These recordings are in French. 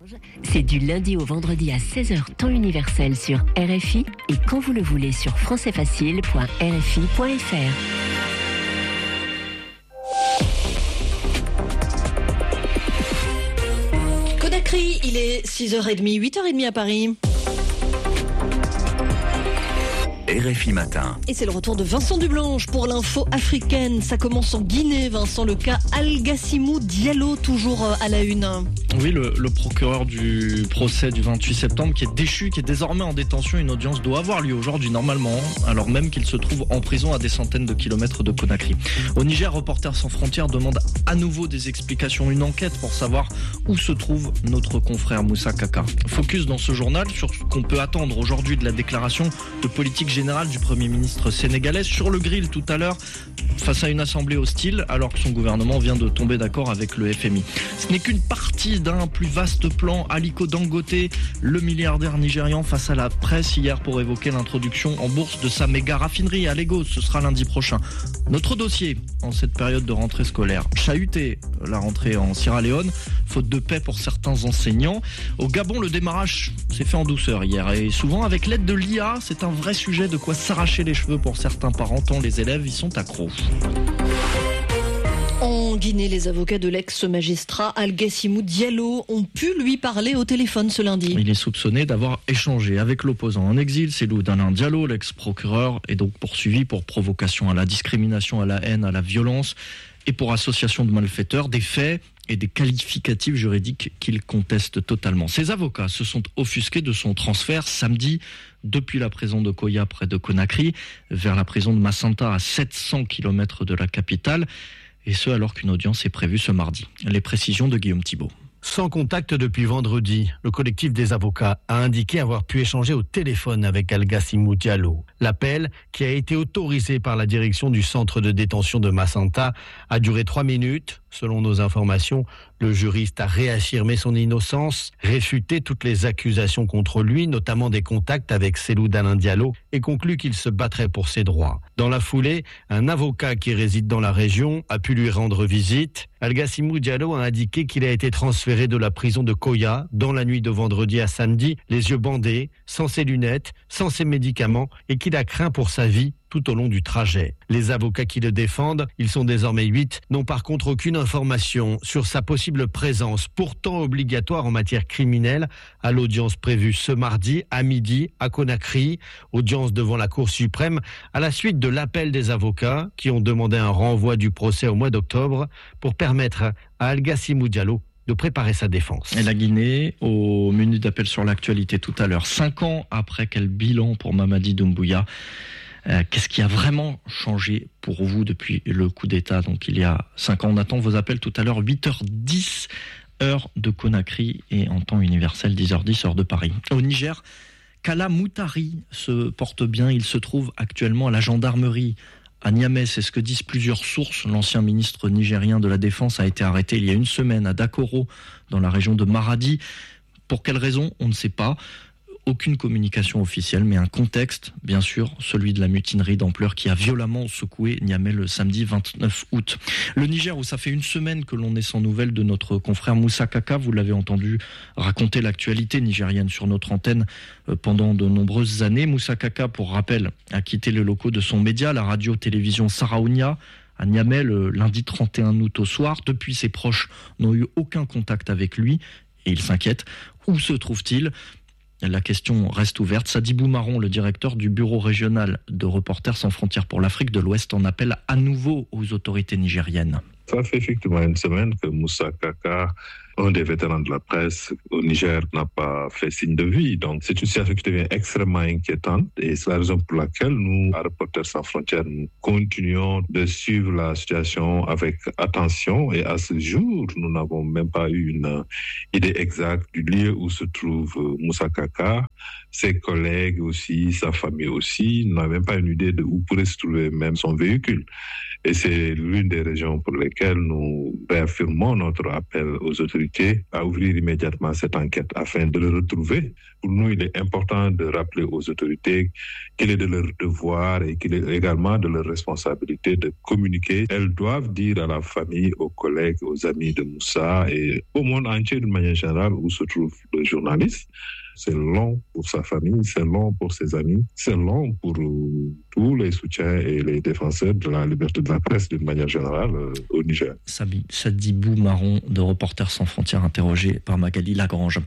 C'est du lundi au vendredi à 16h temps universel sur RFI et quand vous le voulez sur françaisfacile.rfi.fr. Conakry, il est 6h30, 8h30 à Paris. RFI Matin. Et c'est le retour de Vincent Dublanche pour l'info africaine. Ça commence en Guinée, Vincent, le cas Algassimou Diallo, toujours à la une. Oui, le procureur du procès du 28 septembre qui est déchu, qui est désormais en détention. Une audience doit avoir lieu aujourd'hui normalement, alors même qu'il se trouve en prison à des centaines de kilomètres de Conakry. Au Niger, Reporters sans frontières demande à nouveau des explications, une enquête pour savoir où se trouve notre confrère Moussa Kaka. Focus dans ce journal sur ce qu'on peut attendre aujourd'hui de la déclaration de politique générale du Premier ministre sénégalais sur le grill tout à l'heure face à une assemblée hostile alors que son gouvernement vient de tomber d'accord avec le FMI. Ce n'est qu'une partie d'un plus vaste plan. Aliko Dangote, le milliardaire nigérian, face à la presse hier pour évoquer l'introduction en bourse de sa méga raffinerie à Lagos. Ce sera lundi prochain. Notre dossier en cette période de rentrée scolaire. Chahuté, la rentrée en Sierra Leone, faute de paix pour certains enseignants. Au Gabon, le démarrage s'est fait en douceur hier et souvent avec l'aide de l'IA. C'est un vrai sujet, de quoi s'arracher les cheveux pour certains parents tant les élèves y sont accros. En Guinée, les avocats de l'ex-magistrat Algassimou Diallo ont pu lui parler au téléphone ce lundi. Il est soupçonné d'avoir échangé avec l'opposant en exil, Cellou Dalein Diallo. L'ex-procureur est donc poursuivi pour provocation à la discrimination, à la haine, à la violence et pour association de malfaiteurs, des faits et des qualificatifs juridiques qu'il conteste totalement. Ses avocats se sont offusqués de son transfert samedi depuis la prison de Koya près de Conakry vers la prison de Massanta à 700 km de la capitale, et ce alors qu'une audience est prévue ce mardi. Les précisions de Guillaume Thibault. Sans contact depuis vendredi, le collectif des avocats a indiqué avoir pu échanger au téléphone avec Algassimou Diallo. L'appel, qui a été autorisé par la direction du centre de détention de Massanta, a duré 3 minutes. Selon nos informations, le juriste a réaffirmé son innocence, réfuté toutes les accusations contre lui, notamment des contacts avec Cellou Dalein Diallo, et conclu qu'il se battrait pour ses droits. Dans la foulée, un avocat qui réside dans la région a pu lui rendre visite. Algassimou Diallo a indiqué qu'il a été transféré de la prison de Koya dans la nuit de vendredi à samedi, les yeux bandés, sans ses lunettes, sans ses médicaments, et qu'il a craint pour sa vie tout au long du trajet. Les avocats qui le défendent, ils sont désormais 8, n'ont par contre aucune information sur sa possible présence, pourtant obligatoire en matière criminelle, à l'audience prévue ce mardi à midi à Conakry, audience devant la Cour suprême, à la suite de l'appel des avocats qui ont demandé un renvoi du procès au mois d'octobre pour permettre à Algassimou Diallo de préparer sa défense. Et la Guinée, au menu d'appel sur l'actualité tout à l'heure, 5 ans après, quel bilan pour Mamadi Doumbouya? Qu'est-ce qui a vraiment changé pour vous depuis le coup d'État, donc il y a 5 ans? On attend vos appels tout à l'heure, 8h10, heure de Conakry, et en temps universel, 10h10, heure de Paris. Au Niger, Kala Moutari se porte bien. Il se trouve actuellement à la gendarmerie à Niamey. C'est ce que disent plusieurs sources. L'ancien ministre nigérien de la Défense a été arrêté il y a une semaine à Dakoro, dans la région de Maradi. Pour quelle raison? On ne sait pas. Aucune communication officielle, mais un contexte, bien sûr, celui de la mutinerie d'ampleur qui a violemment secoué Niamey le samedi 29 août. Le Niger, où ça fait une semaine que l'on est sans nouvelles de notre confrère Moussa Kaka, vous l'avez entendu raconter l'actualité nigérienne sur notre antenne pendant de nombreuses années. Moussa Kaka, pour rappel, a quitté les locaux de son média, la radio-télévision Saraounia, à Niamey le lundi 31 août au soir. Depuis, ses proches n'ont eu aucun contact avec lui et ils s'inquiètent. Où se trouve-t-il ? La question reste ouverte. Sadibou Marron, le directeur du bureau régional de Reporters sans frontières pour l'Afrique de l'Ouest, en appelle à nouveau aux autorités nigériennes. Ça fait effectivement une semaine que Moussa Kaka, un des vétérans de la presse au Niger, n'a pas fait signe de vie. Donc c'est une situation qui devient extrêmement inquiétante et c'est la raison pour laquelle nous, à Reporters sans frontières, nous continuons de suivre la situation avec attention, et à ce jour, nous n'avons même pas eu une idée exacte du lieu où se trouve Moussa Kaka. Ses collègues aussi, sa famille aussi, n'avaient même pas une idée de où pourrait se trouver même son véhicule. Et c'est l'une des raisons pour lesquelles nous réaffirmons notre appel aux autorités à ouvrir immédiatement cette enquête afin de le retrouver. Pour nous, il est important de rappeler aux autorités qu'il est de leur devoir et qu'il est également de leur responsabilité de communiquer. Elles doivent dire à la famille, aux collègues, aux amis de Moussa et au monde entier d'une manière générale où se trouve le journaliste. C'est long pour sa famille, c'est long pour ses amis, c'est long pour tous les soutiens et les défenseurs de la liberté de la presse d'une manière générale au Niger. Sadibou Marron de Reporters sans frontières, interrogé par Magali Lagrange.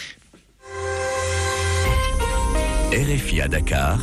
RFI à Dakar,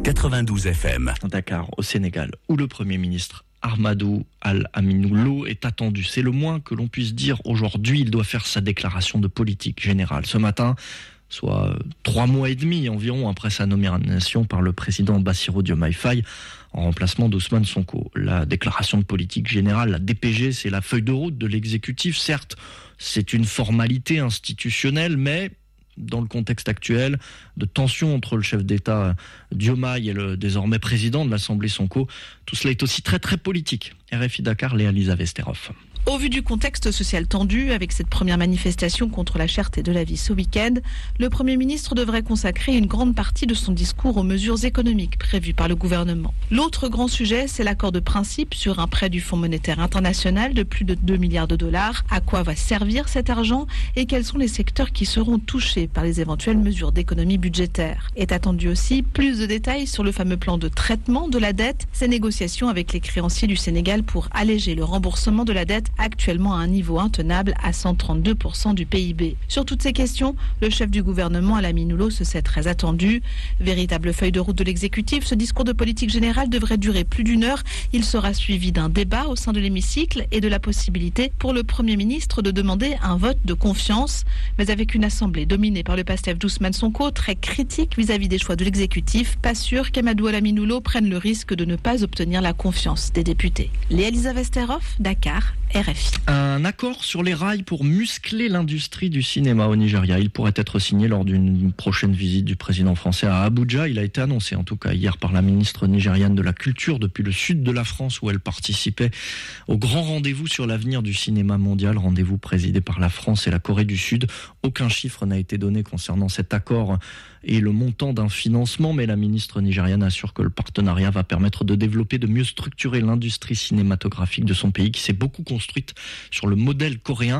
92 FM. Dakar, au Sénégal, où le Premier ministre Ahmadou Al-Aminou Lo est attendu. C'est le moins que l'on puisse dire aujourd'hui. Il doit faire sa déclaration de politique générale. Ce matin, soit 3 mois et demi environ après sa nomination par le président Bassirou Diomaye Faye en remplacement d'Ousmane Sonko. La déclaration de politique générale, la DPG, c'est la feuille de route de l'exécutif. Certes, c'est une formalité institutionnelle, mais dans le contexte actuel de tension entre le chef d'État Diomaye et le désormais président de l'Assemblée Sonko, tout cela est aussi très très politique. RFI Dakar, Léa-Lisa Vesterhoff. Au vu du contexte social tendu, avec cette première manifestation contre la cherté de la vie ce week-end, le Premier ministre devrait consacrer une grande partie de son discours aux mesures économiques prévues par le gouvernement. L'autre grand sujet, c'est l'accord de principe sur un prêt du Fonds monétaire international de plus de 2 milliards de dollars. À quoi va servir cet argent et quels sont les secteurs qui seront touchés par les éventuelles mesures d'économie budgétaire? Est attendu aussi plus de détails sur le fameux plan de traitement de la dette, ces négociations avec les créanciers du Sénégal pour alléger le remboursement de la dette actuellement à un niveau intenable à 132% du PIB. Sur toutes ces questions, le chef du gouvernement, Al-Aminou Lo, se sait très attendu. Véritable feuille de route de l'exécutif, ce discours de politique générale devrait durer plus d'1 heure. Il sera suivi d'un débat au sein de l'hémicycle et de la possibilité pour le Premier ministre de demander un vote de confiance. Mais avec une assemblée dominée par le Pastef d'Ousmane Sonko, très critique vis-à-vis des choix de l'exécutif, pas sûr qu'Ahmadou Al-Aminou Lo prenne le risque de ne pas obtenir la confiance des députés. Léa-Lisa Vesterhoff, Dakar, RFI. Un accord sur les rails pour muscler l'industrie du cinéma au Nigeria. Il pourrait être signé lors d'une prochaine visite du président français à Abuja. Il a été annoncé en tout cas hier par la ministre nigériane de la Culture depuis le sud de la France où elle participait au grand rendez-vous sur l'avenir du cinéma mondial, rendez-vous présidé par la France et la Corée du Sud. Aucun chiffre n'a été donné concernant cet accord et le montant d'un financement, mais la ministre nigériane assure que le partenariat va permettre de développer, de mieux structurer l'industrie cinématographique de son pays qui s'est beaucoup construite sur le modèle coréen.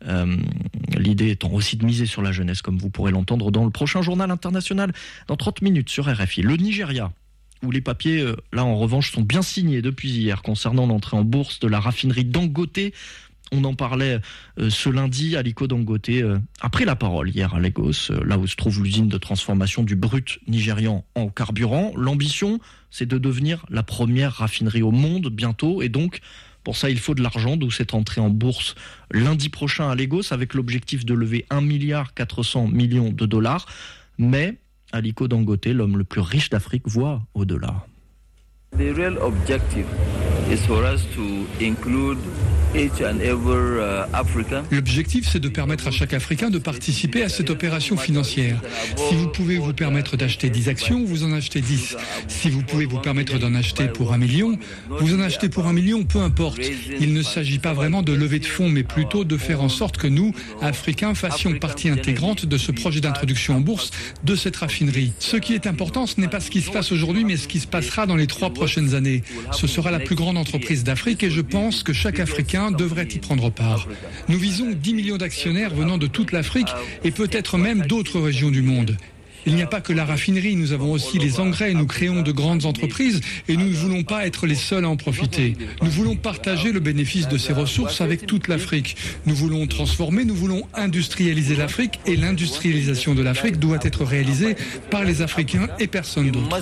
L'idée étant aussi de miser sur la jeunesse, comme vous pourrez l'entendre dans le prochain journal international dans 30 minutes sur RFI. Le Nigeria, où les papiers, là en revanche, sont bien signés depuis hier concernant l'entrée en bourse de la raffinerie Dangote. On en parlait ce lundi, Aliko Dangote a pris la parole hier à Lagos, là où se trouve l'usine de transformation du brut nigérian en carburant. L'ambition, c'est de devenir la première raffinerie au monde bientôt, et donc pour ça il faut de l'argent, d'où cette entrée en bourse lundi prochain à Lagos avec l'objectif de lever 1,4 milliard de dollars. Mais Aliko Dangote, l'homme le plus riche d'Afrique, voit au-delà. The real objective is for us to include each and every African. L'objectif, c'est de permettre à chaque Africain de participer à cette opération financière. Si vous pouvez vous permettre d'acheter 10 actions, vous en achetez 10. Si vous pouvez vous permettre d'en acheter pour 1 million, vous en achetez pour 1 million, peu importe. Il ne s'agit pas vraiment de lever de fonds, mais plutôt de faire en sorte que nous, Africains, fassions partie intégrante de ce projet d'introduction en bourse de cette raffinerie. Ce qui est important, ce n'est pas ce qui se passe aujourd'hui, mais ce qui se passera dans les 3 prochaines années. Ce sera la plus grande entreprise d'Afrique et je pense que chaque Africain devrait y prendre part. Nous visons 10 millions d'actionnaires venant de toute l'Afrique et peut-être même d'autres régions du monde. Il n'y a pas que la raffinerie, nous avons aussi les engrais, nous créons de grandes entreprises et nous ne voulons pas être les seuls à en profiter. Nous voulons partager le bénéfice de ces ressources avec toute l'Afrique. Nous voulons transformer, nous voulons industrialiser l'Afrique et l'industrialisation de l'Afrique doit être réalisée par les Africains et personne d'autre.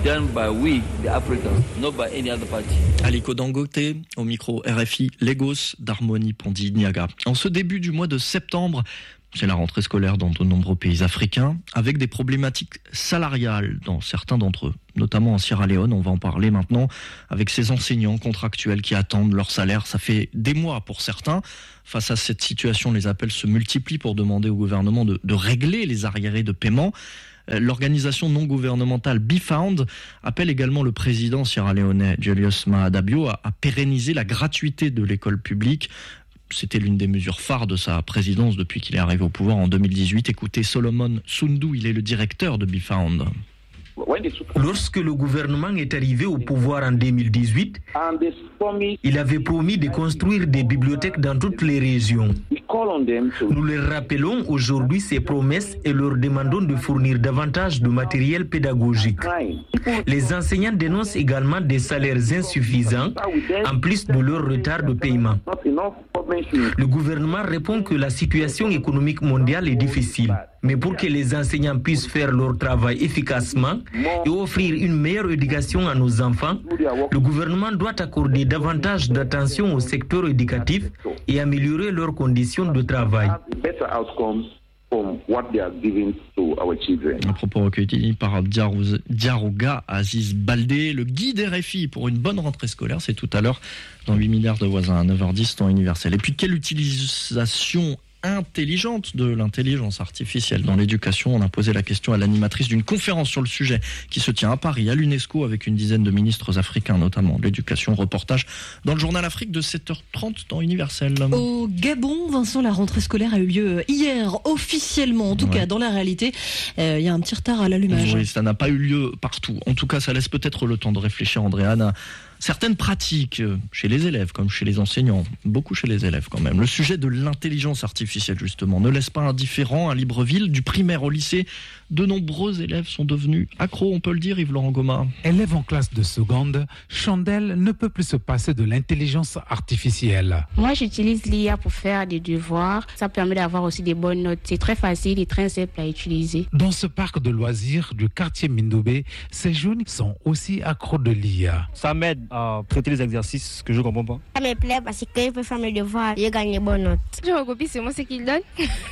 Aliko Dangote, au micro RFI, Lagos, d'Harmonie Pondi Niaga. En ce début du mois de septembre, C'est la rentrée scolaire dans de nombreux pays africains, avec des problématiques salariales dans certains d'entre eux, notamment en Sierra Leone. On va en parler maintenant avec ces enseignants contractuels qui attendent leur salaire. Ça fait des mois pour certains. Face à cette situation, les appels se multiplient pour demander au gouvernement de régler les arriérés de paiement. L'organisation non gouvernementale BeFound appelle également le président sierra-léonais Julius Maada Bio à pérenniser la gratuité de l'école publique. C'était l'une des mesures phares de sa présidence depuis qu'il est arrivé au pouvoir en 2018. Écoutez Solomon Sundu, il est le directeur de BeFound. Lorsque le gouvernement est arrivé au pouvoir en 2018, il avait promis de construire des bibliothèques dans toutes les régions. Nous leur rappelons aujourd'hui ces promesses et leur demandons de fournir davantage de matériel pédagogique. Les enseignants dénoncent également des salaires insuffisants, en plus de leur retard de paiement. Le gouvernement répond que la situation économique mondiale est difficile. Mais pour que les enseignants puissent faire leur travail efficacement et offrir une meilleure éducation à nos enfants, le gouvernement doit accorder davantage d'attention au secteur éducatif et améliorer leurs conditions de travail. Un propos recueilli par Diarouga Aziz Baldé, le guide RFI pour une bonne rentrée scolaire. C'est tout à l'heure dans 8 milliards de voisins à 9h10 temps universel. Et puis quelle utilisation intelligente de l'intelligence artificielle dans l'éducation. On a posé la question à l'animatrice d'une conférence sur le sujet qui se tient à Paris, à l'UNESCO, avec une dizaine de ministres africains, notamment de l'éducation. Reportage dans le journal Afrique de 7h30 temps universel. Au Gabon, Vincent, la rentrée scolaire a eu lieu hier, officiellement, en tout cas dans la réalité. Il y a un petit retard à l'allumage. Oui, ça n'a pas eu lieu partout. En tout cas, ça laisse peut-être le temps de réfléchir, Andréane, à certaines pratiques chez les élèves comme chez les enseignants, beaucoup chez les élèves quand même. Le sujet de l'intelligence artificielle justement ne laisse pas indifférent à Libreville, du primaire au lycée. De nombreux élèves sont devenus accros, on peut le dire, Yves-Laurent Goma. Élève en classe de seconde, Chandelle ne peut plus se passer de l'intelligence artificielle. Moi, j'utilise l'IA pour faire des devoirs. Ça permet d'avoir aussi des bonnes notes. C'est très facile et très simple à utiliser. Dans ce parc de loisirs du quartier Mindoubé, ces jeunes sont aussi accros de l'IA. Ça m'aide à traiter les exercices que je ne comprends pas. Ça me plaît parce que je peux faire mes devoirs et gagner des bonnes notes. Je recopie seulement ce qu'il donne.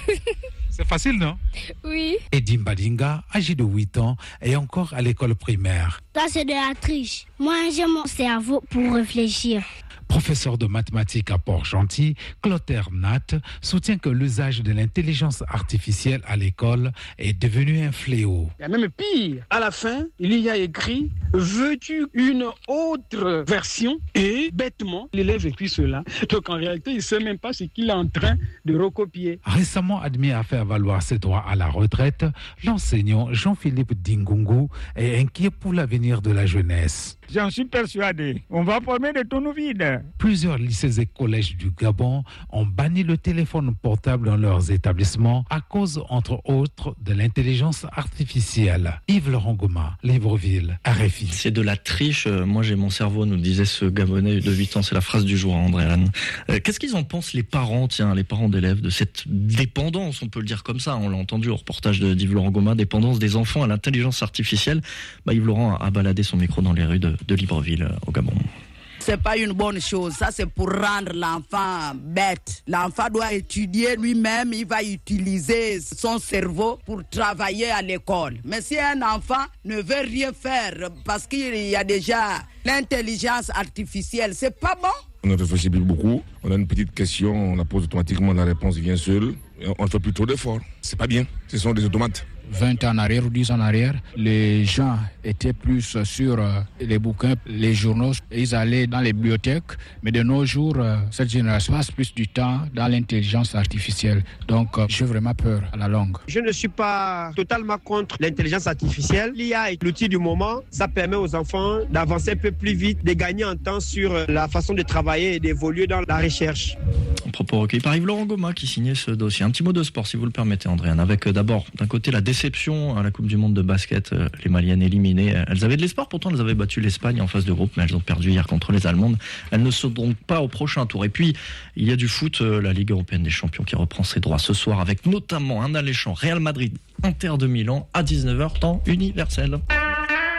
C'est facile, non? Oui. Edim Badinga, âgé de 8 ans, est encore à l'école primaire. Ça, c'est de la triche. Moi, j'ai mon cerveau pour réfléchir. Professeur de mathématiques à Port-Gentil, Clotaire Nat soutient que l'usage de l'intelligence artificielle à l'école est devenu un fléau. Il y a même pire. À la fin, il y a écrit « Veux-tu une autre version ?» Et bêtement, l'élève écrit cela. Donc en réalité, il ne sait même pas ce qu'il est en train de recopier. Récemment admis à faire valoir ses droits à la retraite, l'enseignant Jean-Philippe Dingungu est inquiet pour l'avenir de la jeunesse. J'en suis persuadé. On va former des tonneaux vides. Plusieurs lycées et collèges du Gabon ont banni le téléphone portable dans leurs établissements à cause, entre autres, de l'intelligence artificielle. Yves-Laurent Goma, Libreville, RFI. C'est de la triche. Moi, j'ai mon cerveau, nous disait ce Gabonais de 8 ans. C'est la phrase du jour, Andréane. Qu'est-ce qu'ils en pensent, les parents, les parents d'élèves, de cette dépendance, on peut le dire comme ça. On l'a entendu au reportage d'Yves-Laurent Goma, dépendance des enfants à l'intelligence artificielle. Yves-Laurent a baladé son micro dans les rues de Libreville, au Gabon. C'est pas une bonne chose. Ça, c'est pour rendre l'enfant bête. L'enfant doit étudier lui-même. Il va utiliser son cerveau pour travailler à l'école. Mais si un enfant ne veut rien faire parce qu'il y a déjà l'intelligence artificielle, c'est pas bon. On ne réfléchit plus beaucoup. On a une petite question, on la pose automatiquement, la réponse vient seule. On ne fait plus trop d'efforts. C'est pas bien. Ce sont des automates. 20 ans en arrière ou 10 ans en arrière, les gens étaient plus sur les bouquins, les journaux, ils allaient dans les bibliothèques, mais de nos jours, cette génération passe plus du temps dans l'intelligence artificielle. Donc, j'ai vraiment peur à la longue. Je ne suis pas totalement contre l'intelligence artificielle. L'IA est l'outil du moment. Ça permet aux enfants d'avancer un peu plus vite, de gagner en temps sur la façon de travailler et d'évoluer dans la recherche. Un propos recueilli par Yves-Laurent Goma qui signait ce dossier. Un petit mot de sport, si vous le permettez, Andréane, avec d'abord, d'un côté, la déception à la Coupe du Monde de basket, les Maliennes éliminées. Elles avaient de l'espoir, pourtant elles avaient battu l'Espagne en phase de groupe, mais elles ont perdu hier contre les Allemandes. Elles ne sont donc pas au prochain tour. Et puis, il y a du foot, la Ligue européenne des champions qui reprend ses droits ce soir avec notamment un alléchant Real Madrid, Inter de Milan à 19h temps universel.